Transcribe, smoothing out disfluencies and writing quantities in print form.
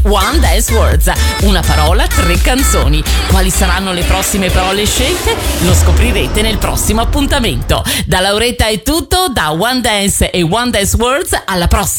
One Dance Words, una parola, 3 canzoni. Quali saranno le prossime parole scelte? Lo scoprirete nel prossimo appuntamento. Da Lauretta è tutto, da One Dance e One Dance Words, alla prossima!